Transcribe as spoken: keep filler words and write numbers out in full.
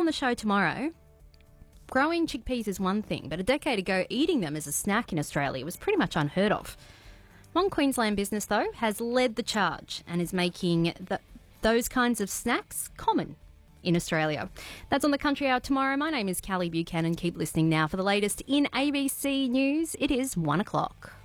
on the show tomorrow. Growing chickpeas is one thing, but a decade ago, eating them as a snack in Australia was pretty much unheard of. One Queensland business, though, has led the charge and is making the, those kinds of snacks common in Australia. That's on the Country Hour tomorrow. My name is Callie Buchanan. Keep listening now for the latest in A B C News. It is one o'clock.